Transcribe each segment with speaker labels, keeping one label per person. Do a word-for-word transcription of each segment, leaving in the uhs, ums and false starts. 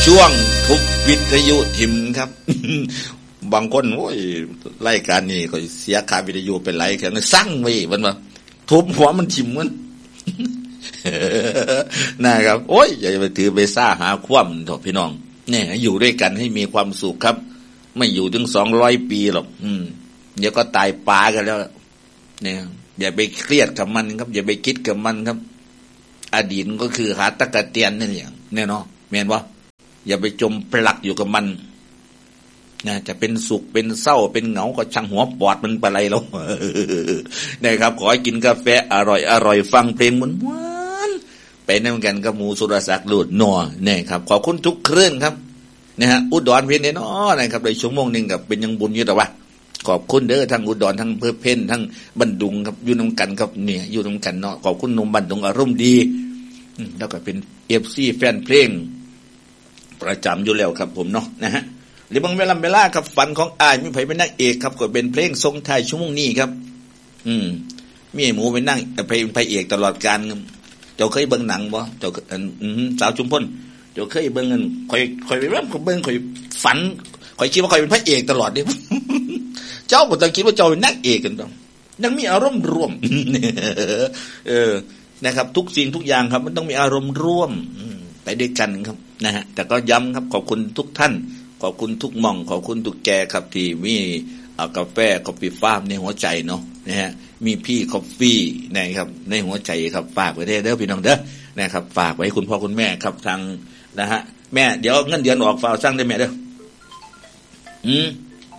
Speaker 1: ช่วงทุบวิทยุทิมครับ บางคนโอ้ยรายการนี้ก็เสียค่าวิทยุเป็นไรแค่นั้นสั่งไว้มันว่าทุบหัวมันทิ่มมัน นะครับโอ้ยอย่าไปถือไปซ่าหาคว่ำเถอะพี่น้องเนี่ยอยู่ด้วยกันให้มีความสุขครับไม่อยู่ถึงสองร้อยปีหรอกอืมเดี๋ยวก็ตายปลากันแล้วเนี่ยอย่าไปเครียดกับมันครับอย่าไปคิดกับมันครับอดีตก็คือหาตะกะเตียนนั่นอย่างแน่นอนแม่นบ่อย่าไปจมปลักอยู่กับมันนะจะเป็นสุขเป็นเศร้าเป็นเหงาก็ช่างหัวปอดมันไปไรแล้ว นะครับขอให้กินกาแฟอร่อยอร่อยฟังเพลงหวานๆไปนั่งกันกับหมูสุรศักดิ์หลุดหนัวเนี่ยครับขอบคุณทุกเครื่องครับนะฮะอุดรเพียนเนี่ยเนาะนะครับในชั่วโมงนึงกับเป็นยังบุญอยู่แต่ว่าขอบคุณเด้อทั้งอุดรทั้งเพื่อเพ่นทั้งบันดุงครับอยู่นำกันครับเนี่ยอยู่นำกันเนาะขอบคุณหนุ่มบันดุงอารมณ์ดีแล้วก็เป็น เอฟ ซี แฟนเพลงประจำอยู่แล้วครับผมเนาะนะฮะหรือบางเวลาเวลาครับฝันของอ้ายมีไผเป็นนางเอกครับก็เป็นเพลงทรงไทยชั่วโมงนี้ครับอืมมีหมูเป็นนางเป็นพระเอกตลอดกาลเจ้าเคยเบิ่งหนังบ่เจ้าอือสาวชุมพลเจ้าเคยเบิ่งกันค่อยค่อยไปเบิ่งเบิ่งค่อยฝันค่อยคิดว่าค่อยเป็นพระเอกตลอดเด้ เจ้าบ่ต้องคิดว่าเจ้าเป็นนางเอกกันต้องยังมีอารมณ์ร่วม เออนะครับทุกสิ่งทุกอย่างครับมันต้องมีอารมณ์ร่วมไปด้วยกันครับนะฮะแต่ก็ย้ำครับขอบคุณทุกท่านขอบคุณทุกหม่องขอบคุณทุกแกครับที่มีกาแฟคอฟฟี่ฟาร์มในหัวใจเนาะนะฮะมีพี่คอฟฟี่นะครับในหัวใจครับฝากไว้เด้อพี่น้องเด้อนะครับฝากไว้คุณพ่อคุณแม่ครับทางนะฮะแม่เดี๋ยวเงินเดือนออกฝากสร้างได้แม่เด้ออืม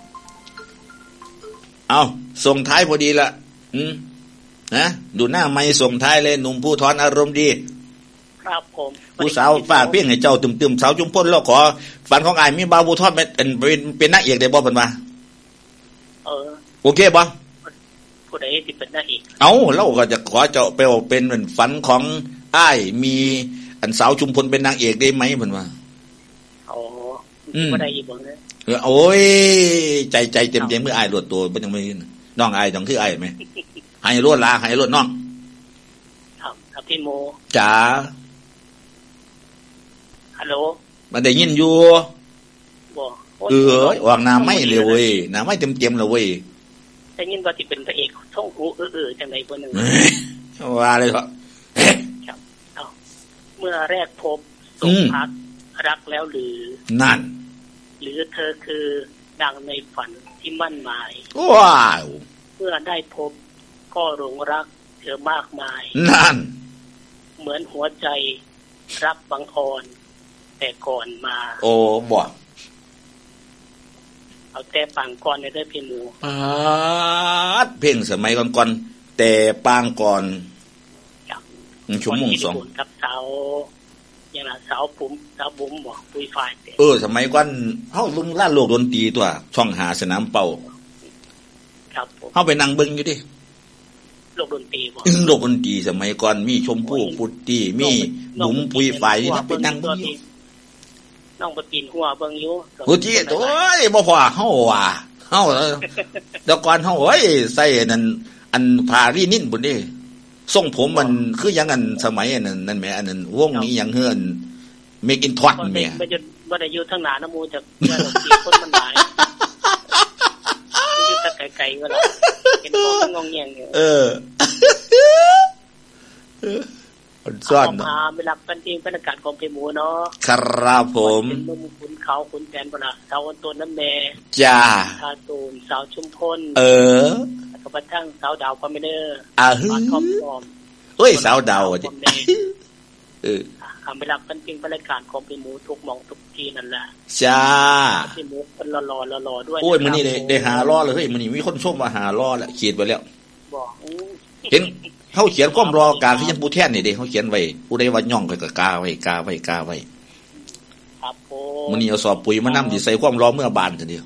Speaker 1: เอาส่งท้ายพอดีละอืมนะดูหน้าไม่ส่งท้ายเลยหนุ่มผู้ทอนอารมณ์ดี
Speaker 2: ครับผม
Speaker 1: ผู้สาวฝากเพียงให้เจ้าตึมๆสาวจุมพลแล้วขอฝันของอ้ายมีบ่าวผู้ทอนเป็นเป็นเป็นนางเอกได้บ่เพิ่นว่า
Speaker 2: เออ
Speaker 1: โอเคบ่
Speaker 2: ผู้ใดที่เป็นนางเอก
Speaker 1: เอ้าเราก็จะขอเจ้าไปเป็นเหมือนฝันของอ้ายมีอันสาวจุมพลเป็นนางเอกได้ไหมเพิ่นว่า
Speaker 2: อ๋อบ่ได้อีกบ่เด้
Speaker 1: อโอ้ยใจใจเต็มๆมื้ออ้ายรวดตัวบ่ยังไม่น้องอ้ายต้องคืออ้ายมั้ยให้รวดลาให้รวดน้อง
Speaker 2: ครับครับพี่โม
Speaker 1: จ๋า
Speaker 2: ฮัลโหล
Speaker 1: มันได้ยินอยู่
Speaker 2: บ่
Speaker 1: เออวางหน้าไม่เลยเว้ยหน้าไม่เต็มๆเลยเว้ย
Speaker 2: ได้ยินว่าสิเป็นพระเอกช่องหูเออๆจังได๋บ่นึง
Speaker 1: ว่าเลยครับ
Speaker 2: ครับเอ้าเมื่อแรกพบสมพักรักแล้วหรือ
Speaker 1: นั่น
Speaker 2: หรือเธอคือดังในฝันที่มั่นหมาย
Speaker 1: ว้าว
Speaker 2: เมื่อได้พบก็หลงรักเธอมากมาย
Speaker 1: นั่น
Speaker 2: เหมือนหัวใจรักบังอ่อนแต่ก่อนมา
Speaker 1: โอ้บ่
Speaker 2: เอาแต่ปางก่อนได้พี่หมู
Speaker 1: ป๊าดเพลงสมัยก่อนๆแต่ปางก่อน
Speaker 2: ครับ
Speaker 1: ชั่วโมงสอง
Speaker 2: กับสาวอย่างน่ะสาวปุ๋มสาวบุ๋มบ่ปุยฝ่าย
Speaker 1: เออสมัยก่อนเฮาลุงล่าโลกดนตรีตัวช่องหาสนามเป่า
Speaker 2: ครับผม
Speaker 1: เฮาไปนั่งเบิ่งอยู่ดิ
Speaker 2: โลกดนตรีบ่
Speaker 1: อึ้งโลกดนตรีสมัยก่อนมีชมพู่พุทธิมีบุ๋มปุยฝ่ายนี่ไปนั่งเบิ่งอยู่
Speaker 2: น้องบ่ปีนหัวเบิ่งอยู่
Speaker 1: โอ้จิโอ้ยบ่พอเฮาว่ะเฮาแต่ก่อนเฮาโอ้ยใส่นั่นอันผ้าลีนินพุ่นดิทรงผมมันคือหยังอันสมัยนั้นนั่นแหมอันนั้นวงนี้หยังเฮือนเมคอินทอดแหม
Speaker 2: บ่จะบ่ได้อยู่ทางหน้าน้ำมูจะเมื่อเราตีคนมันหลายอยู่ตะไกลๆก็ล่ะเห็นบ่งงแยงอยู่
Speaker 1: เออคนซ่อน
Speaker 2: เนาะเวลาเป็นจริงบรรยากาศของพี่หมูเนาะ
Speaker 1: ครับผม
Speaker 2: เป็นมุมขุนเขาขุนแผนบ่ล่ะสาวต้นน้ำแม่
Speaker 1: จ้า
Speaker 2: ทาตูนสาวชุมพล
Speaker 1: เออ
Speaker 2: แล้วก็กระทั่งสาวดาวพามิเนอร์
Speaker 1: อ่าฮึเฮ้ยสาวดาวจิเออ
Speaker 2: คำเวลาเป็นจริงบรรยากาศของพี่หมูทุกมองทุกทีนั่นแหละ
Speaker 1: จ้า
Speaker 2: พี่หมูคนหล่อๆหล่อๆด้วย
Speaker 1: โอ้ยมื้อนี้ได้ได้หาล้อเลยเฮ้ยมื้อนี้มีคนชมว่าหาล้อแล้วเขียนไว้แล้ว
Speaker 2: บอก
Speaker 1: เห็นเขาเขียนความรอการที่ยังปูแท่นนี่เด้เขาเขียนไว้ผู้ใดว่าย่องก็กาไว้กาไว้กาไว้
Speaker 2: ครับผม
Speaker 1: มื้อนี้เอาสอบปุ๋ยมานำสิใส่ความรอเมื่อบานทีเดียว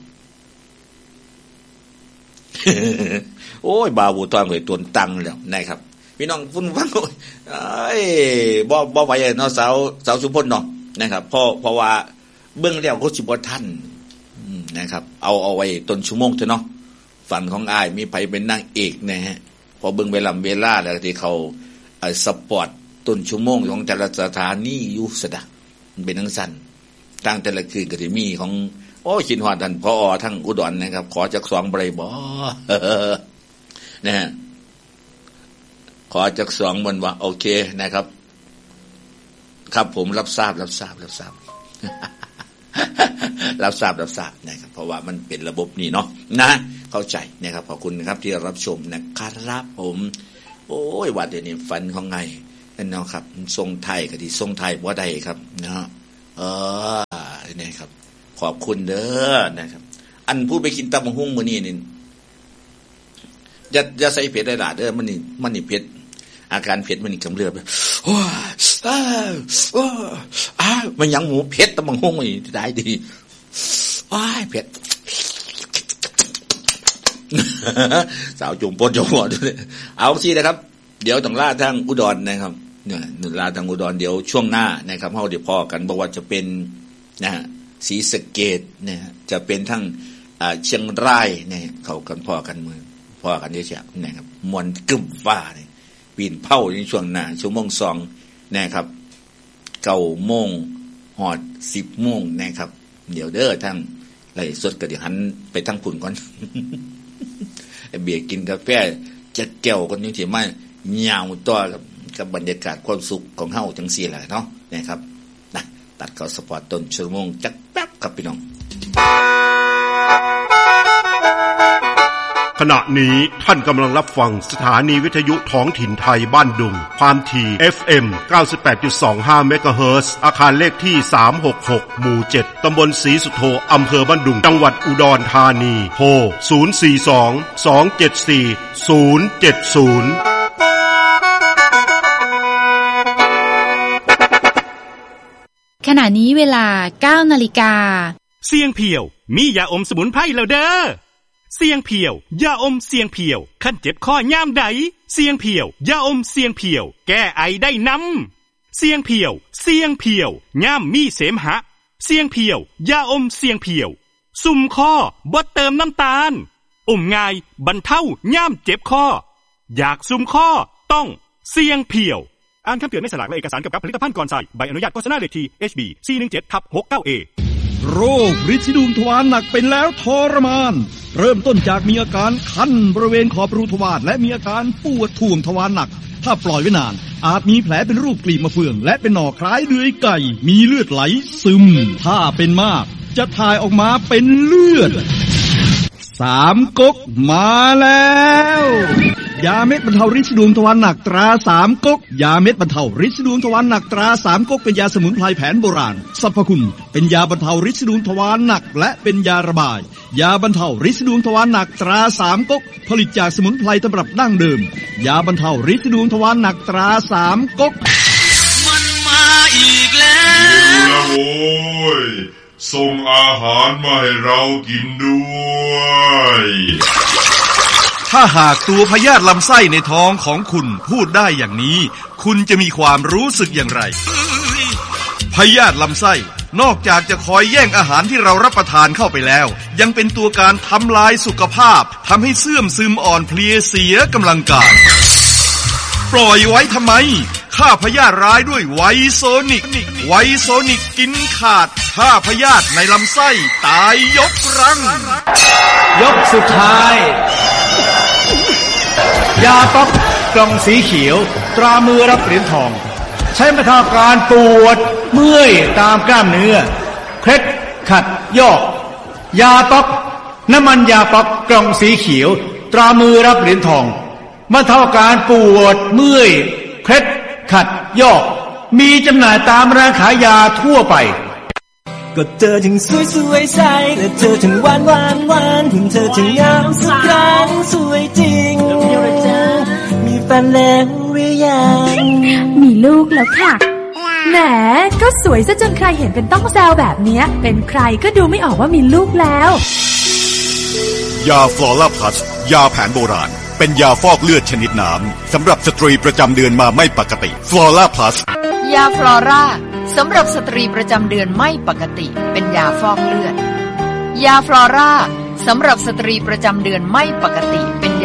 Speaker 1: โอ้ยบาบูตอนเลยตัวตังแล้วนะครับพี่น้องฟุ้นฟังเอ้ยบ่บ่ไหวเนาะสาวสาวสุพลเนาะนะครับเพราะเพราะว่าเบื้องแล้วก็สิบ่ทันนะครับเอาเอาไว้ต้นชั่วโมงเถอะเนาะฝันของอ้ายมีไผเป็นนางเอกนะฮะพอเบิ่งเวลาเวลาแล้วที่เขาสปอร์ตต้นชั่วโมงของแต่ละสถานีอยู่ซะดะมันเป็นจังซั่นทางแต่ละคืนก็สิมีของโอ้คิดฮอดท่านผอทั้งอุดรนะครับขอจักสองบ่ได้บ่นะฮะขอจักสองมันว่าโอเคนะครับครับผมรับทราบรับทราบรับทราบ รับทราบรับทราบนะครับเพราะว่ามันเป็นระบบนี่เนาะนะเข้าใจนะครับขอบคุณนะครับที่รับชมนะครับผมโอ้ยว่าเดี๋ยวนี้ฝันของไงนั่นเนาะครับทรงไทยก็ดีทรงไทยบ่ได้ครับนะฮะเออนี่ครับขอบคุณเด้อนะครับอันผู้ไปกินตำบักหุ่งมื้อนี้นี่อย่าอย่าใส่เผ็ดได้ล่ะเด้อมันนี่มันนี่เผ็ดอาการเผ็ดมันนี่กำเริบโอ้อ้าวโอ้อ้าวมันยังหมูเผ็ดตำบักหุ่งนี่ได้ดีอ้ายเผ็ดสาวจุ่มปนจุ่มหัวด้วยเอาสินะครับเดี๋ยวต้องล่าทางอุดรนะครับเนี่ยล่าทางอุดรเดี๋ยวช่วงหน้านะครับเฮาเดี๋ยวพอกันบอกว่าจะเป็นนะฮะศรีสะเกษเนี่ยจะเป็นทั้งเชียงรายเนี่ยเขากันพอกันมือพอกันเยอะแยะนะครับมวนกึ่มฟ้าเนี่ยปีนเผาในช่วงหน้าชั่วโมงสองนะครับเก้าโมงหอดสิบโมงนะครับเดี๋ยวเด้อทั้งไล่สดก็เดี๋ยวหันไปทั้งผุ่นก่อนเบียร์กินกาแฟจะแก้วคนนี้ที่ไม่ยาวตัวกับกับบรรยากาศความสุขของเฮาจังซี่แหละเนาะนะครับนะตัดเข้าสปอร์ตต้นชั่วโมงจักแป๊บครับพี่น้อง
Speaker 3: ขณะนี้ท่านกำลังรับฟังสถานีวิทยุท้องถิ่นไทยบ้านดุงความถี่ เอฟ เอ็ม เก้าสิบแปดจุดสองห้า เมกะเฮิรตซ์อาคารเลขที่สามหกหกหมู่เจ็ดตำบลศรีสุโธอำเภอบ้านดุงจังหวัดอุดรธานีโทรศูนย์ สี่ สอง สอง เจ็ด สี่ ศูนย์ เจ็ด ศูนย์
Speaker 4: ขณะนี้เวลา เก้านาฬิกา
Speaker 5: เสียงเพียวมียาอมสมุนไพรแล้วเด้อเสียงเพียวยาอมเสียงเพียวคันเจ็บคอย่ามใดเสียงเพียวยาอมเสียงเพียวแก้ไอได้นำเสียงเพียวเสียงเพียวย่ามมีเสมหะเสียงเพียวยาอมเสียงเพียวซุ่มคอบ่เติมน้ำตาลอมง่ายบรรเทาย่ามเจ็บคออยากซุ่มคอต้องเสียงเพียวอ่านคำเตือนในฉลากและเอกสารเกี่ยวกับผลิตภัณฑ์ก่อนใส่ใบอนุญาตโฆษณาเลขที่ เอช บี สี่ หนึ่ง เจ็ด หก เก้า เอ
Speaker 6: โรคฤทธิ์ดวงทวารหนักเป็นแล้วทรมานเริ่มต้นจากมีอาการคันบริเวณขอบรูทวารและมีอาการปวดท่วงทวารหนักถ้าปล่อยไว้นานอาจมีแผลเป็นรูปกลีบมะเฟืองและเป็นหน่อคล้ายเดือยไก่มีเลือดไหลซึมถ้าเป็นมากจะถ่ายออกมาเป็นเลือดสามก๊กมาแล้วยาเม็ดบรรเทาฤทธิ์ดวงทวารหนักตราสามก๊กยาเม็ดบรรเทาฤทธิ์ดวงทวารหนักตราสามก๊กเป็นยาสมุนไพรแผนโบราณสรรพคุณเป็นยาบรรเทาฤทธิ์ดวงทวารหนักและเป็นยาระบายยาบรรเทาฤทธิ์ดวงทวารหนักตราสามก๊กผลิตจากสมุนไพรตำรับดั้งเดิมยาบรรเทาฤทธิ์ดวงทวารหนักตราสามก๊ก
Speaker 7: มันมาอีกแล้วโอ้ยส่งอาหารมาให้เรากินด้วย
Speaker 6: ถ้าหากตัวพยาธิลำไส้ในท้องของคุณพูดได้อย่างนี้คุณจะมีความรู้สึกอย่างไรพยาธิลำไส้นอกจากจะคอยแย่งอาหารที่เรารับประทานเข้าไปแล้วยังเป็นตัวการทำลายสุขภาพทำให้เสื่อมซึมอ่อนเพลียเสียกำลังกายปล่อยไว้ทำไมฆ่าพยาธิร้ายด้วยไวโซนิกไวโซนิกกินขาดฆ่าพยาธิในลำไส้ตายยกรัง
Speaker 8: ยกสุดท้ายยาป๊อกกล่องสีเขียวตรามือรับเหรียญทองใช้บรรเทาอาการปวดเมื่อยตามกล้ามเนื้อเคล็ดขัดยอกยาป๊อกน้ำมันยาป๊อกกล่องสีเขียวตรามือรับเหรียญทองบรรเทาอาการปวดเมื่อยเคล็ดขัดยอกมีจำหน่ายตามร้านขายยาทั่วไป
Speaker 9: ก็เจอถึงสวยสวยใสและเจอถึงหวานหวานหวานถึงเธอถึงงามสักครั้งสวยจริงมีแฟนแล้วหรือยัง
Speaker 10: มีลูกแล้วค่ะแหมก็สวยซะจนใครเห็นเป็นต้องแซวแบบนี้เป็นใครก็ดูไม่ออกว่ามีลูกแล้ว
Speaker 11: ยาฟลอร่าพลัสยาแผนโบราณเป็นยาฟอกเลือดชนิดน้ำสำหรับสตรีประจำเดือนมาไม่ปกติฟลอร่าพลัส
Speaker 12: ยาฟลอร่าสำหรับสตรีประจำเดือนไม่ปกติเป็นยาฟอกเลือดยาฟลอร่าสำหรับสตรีประจำเดือนไม่ปกติเป็น